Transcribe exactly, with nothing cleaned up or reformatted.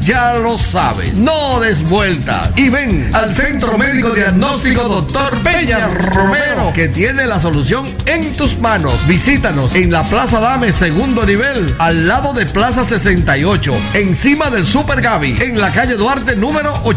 ya lo sabes, no des vueltas y ven al Centro Médico Diagnóstico Doctor Peña Romero, que tiene la solución en tus manos. Visítanos en la Plaza Dame, segundo nivel, al lado de Plaza sesenta y ocho, encima del Super Gaby, en la calle Duarte número ochenta.